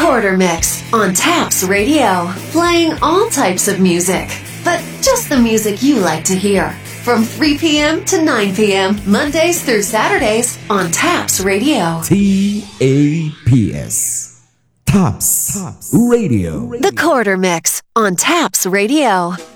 Quarter Mix on Taps Radio. Playing all types of music, but just the music you like to hear. From 3 p.m. to 9 p.m. Mondays through Saturdays on Taps Radio. TAPS. Taps Radio. The Quarter Mix on Taps Radio.